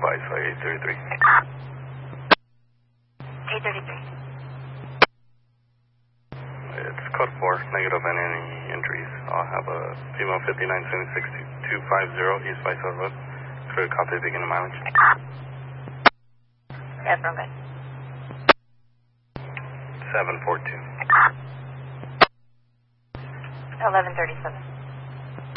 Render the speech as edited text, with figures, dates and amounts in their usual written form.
advise 833. 833. It's code 4, negative and any injuries. I'll have a female 5976-250 East by Southwest. Clear copy, beginning mileage. Yes, wrong guy. 742. 1137.